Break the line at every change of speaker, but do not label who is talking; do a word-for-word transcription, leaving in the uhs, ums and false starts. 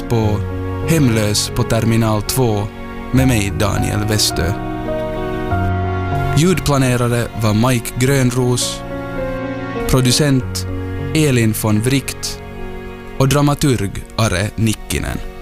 på Hemlös på terminal två med mig Daniel Westö. Ljudplanerare var Mike Grönros, producent Elin von Wright och dramaturg Are Nikkinen.